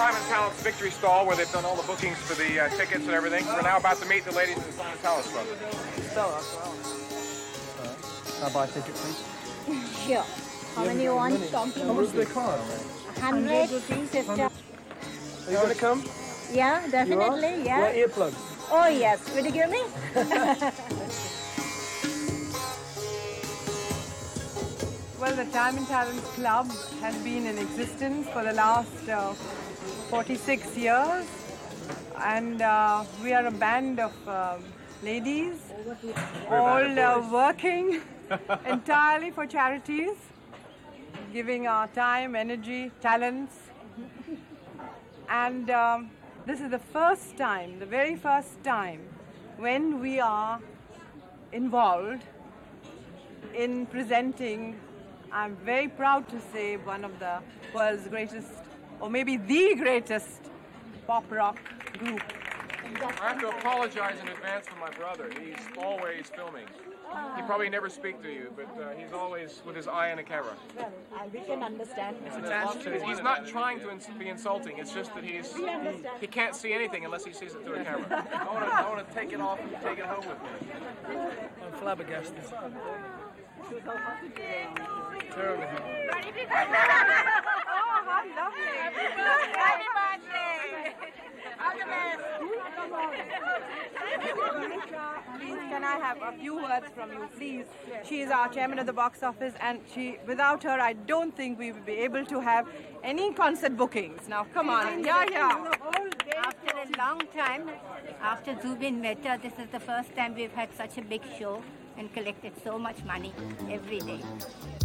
Time and Talent's Victory Stall, where they've done all the bookings for the tickets and everything. We're now about to meet the ladies of the Time and Talent Club. Can I buy a ticket, please? Sure. How many you want? How much do they cost? 100 rupees. Are you going to come? Yeah, definitely. Yeah. Wear earplugs. Oh yes. Will you give me? Well, the Time and Talent Club has been in existence for the last 46 years, and we are a band of ladies, all working entirely for charities, giving our time, energy, talents, and this is the first time, the very first time, when we are involved in presenting, I'm very proud to say, one of the world's greatest, or maybe the greatest, pop rock group. I have to apologize in advance for my brother. He's always filming. He probably never speaks to you, but he's always with his eye on a camera. Well, we can understand. He's not trying to be insulting. It's just that he can't see anything unless he sees it through a camera. I want to take it off and take it home with me. I'm flabbergasted. Terrible. Oh, how lovely! Happy birthday! All the best! Please, can I have a few words from you, please? She is our chairman of the box office, and without her, I don't think we will be able to have any concert bookings. Now, come on. Yeah. After a long time, after Zubin Mehta, this is the first time we've had such a big show and collected so much money every day.